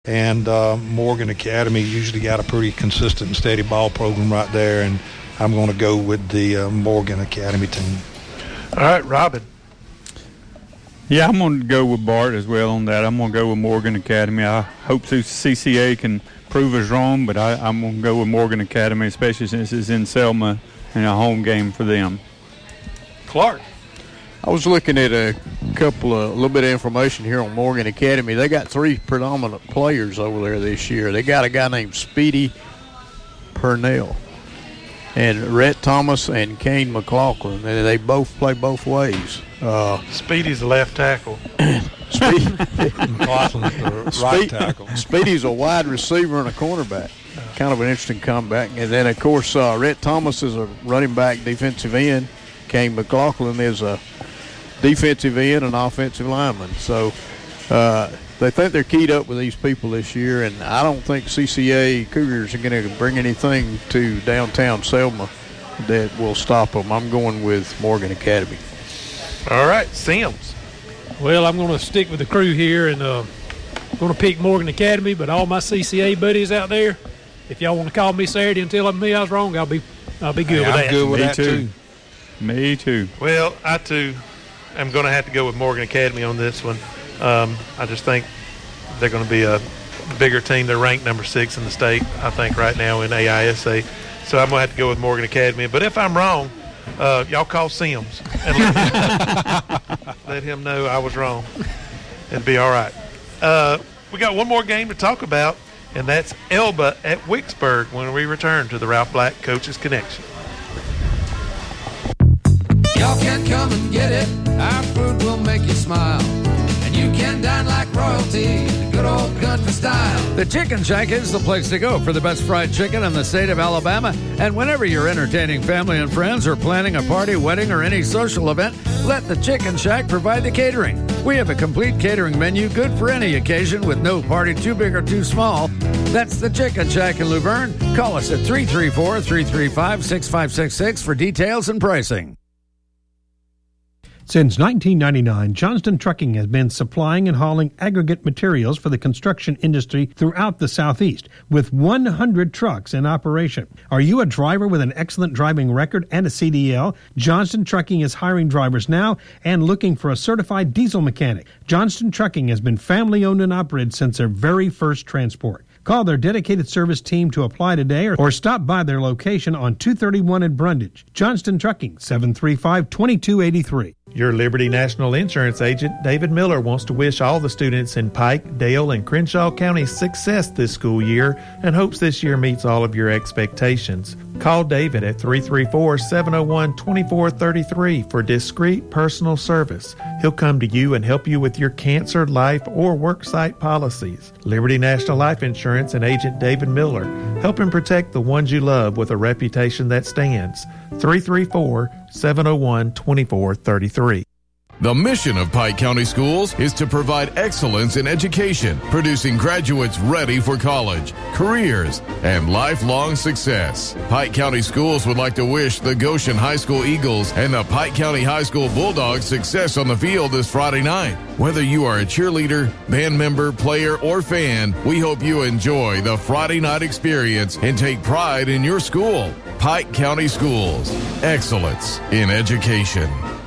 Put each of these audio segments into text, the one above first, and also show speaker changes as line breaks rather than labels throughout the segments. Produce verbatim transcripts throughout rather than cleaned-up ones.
And uh, Morgan Academy usually got a pretty consistent and steady ball program right there, and I'm going to go with the uh, Morgan Academy team.
All right, Robin.
Yeah, I'm going to go with Bart as well on that. I'm going to go with Morgan Academy. I hope C C A can prove us wrong, but I, I'm going to go with Morgan Academy, especially since it's in Selma and a home game for them.
Clark.
I was looking at a couple of, a little bit of information here on Morgan Academy. They got three predominant players over there this year. They got a guy named Speedy Purnell and Rhett Thomas and Kane McLaughlin. And they both play both ways. Uh,
Speedy's the left tackle.
Speedy,
McLaughlin's the right tackle.
Speedy's a wide receiver and a cornerback. Kind of an interesting comeback. And then, of course, uh, Rhett Thomas is a running back, defensive end. Kane McLaughlin is a defensive end and offensive lineman. So uh, they think they're keyed up with these people this year, and I don't think C C A Cougars are going to bring anything to downtown Selma that will stop them. I'm going with Morgan Academy.
All right, Sims.
Well, I'm going to stick with the crew here, and uh, going to pick Morgan Academy, but all my C C A buddies out there, if y'all want to call me Saturday and tell me I was wrong, I'll be I'll be good
hey,
with
I'm
that.
good with
Me
that,
too.
too.
Me too.
Well, I, too, am going to have to go with Morgan Academy on this one. Um, I just think they're going to be a bigger team. They're ranked number six in the state, I think, right now in A I S A. So I'm going to have to go with Morgan Academy. But if I'm wrong, uh, y'all call Sims and let, let him know I was wrong. It'd be all right. Uh, we got one more game to talk about, and that's Elba at Wicksburg when we return to the Ralph Black Coaches Connection.
Y'all can come and get it. Our food will make you smile. And you can dine like royalty, the good old country style.
The Chicken Shack is the place to go for the best fried chicken in the state of Alabama. And whenever you're entertaining family and friends or planning a party, wedding, or any social event, let the Chicken Shack provide the catering. We have a complete catering menu good for any occasion with no party too big or too small. That's the Chicken Shack in Luverne. Call us at three three four, three three five, six five six six for details and pricing.
Since nineteen ninety-nine, Johnston Trucking has been supplying and hauling aggregate materials for the construction industry throughout the Southeast, with one hundred trucks in operation. Are you a driver with an excellent driving record and a C D L? Johnston Trucking is hiring drivers now and looking for a certified diesel mechanic. Johnston Trucking has been family-owned and operated since their very first transport. Call their dedicated service team to apply today or, or stop by their location on two thirty-one in Brundage. Johnston Trucking, seven three five, two two eight three.
Your Liberty National Insurance agent, David Miller, wants to wish all the students in Pike, Dale, and Crenshaw counties success this school year and hopes this year meets all of your expectations. Call David at three three four, seven oh one, two four three three for discreet personal service. He'll come to you and help you with your cancer, life, or worksite policies. Liberty National Life Insurance and agent David Miller, helping protect the ones you love with a reputation that stands. three three four, seven oh one, two four three three.
The mission of Pike County Schools is to provide excellence in education, producing graduates ready for college, careers, and lifelong success. Pike County Schools would like to wish the Goshen High School Eagles and the Pike County High School Bulldogs success on the field this Friday night. Whether you are a cheerleader, band member, player, or fan, we hope you enjoy the Friday night experience and take pride in your school. Pike County Schools, excellence in education.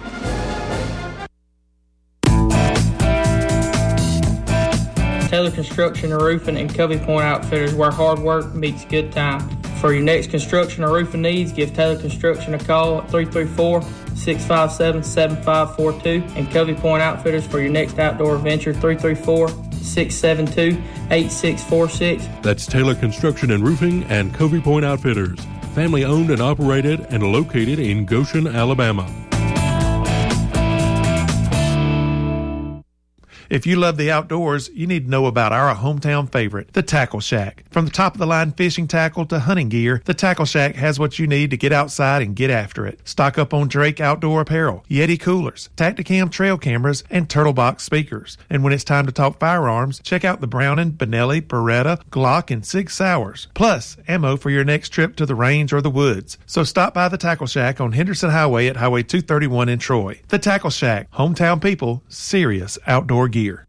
Taylor Construction and Roofing and Covey Point Outfitters, where hard work meets good time. For your next construction or roofing needs, give Taylor Construction a call at three three four, six five seven, seven five four two and Covey Point Outfitters for your next outdoor adventure, three three four, six seven two, eight six four six.
That's Taylor Construction and Roofing and Covey Point Outfitters, family owned and operated and located in Goshen, Alabama.
If you love the outdoors, you need to know about our hometown favorite, the Tackle Shack. From the top-of-the-line fishing tackle to hunting gear, the Tackle Shack has what you need to get outside and get after it. Stock up on Drake outdoor apparel, Yeti coolers, Tacticam trail cameras, and Turtle Box speakers. And when it's time to talk firearms, check out the Browning, Benelli, Beretta, Glock, and Sig Sauers. Plus, ammo for your next trip to the range or the woods. So stop by the Tackle Shack on Henderson Highway at Highway two thirty-one in Troy. The Tackle Shack, hometown people, serious outdoor gear.